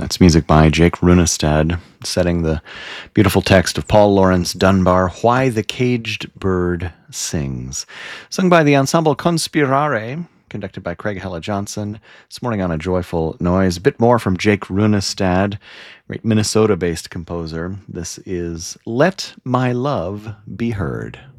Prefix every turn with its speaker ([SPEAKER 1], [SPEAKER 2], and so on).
[SPEAKER 1] That's music by Jake Runestad, setting the beautiful text of Paul Laurence Dunbar, Why the Caged Bird Sings. Sung by the ensemble Conspirare, conducted by Craig Hella Johnson. This morning on A Joyful Noise. A bit more from Jake Runestad, great Minnesota-based composer. This is Let My Love Be Heard.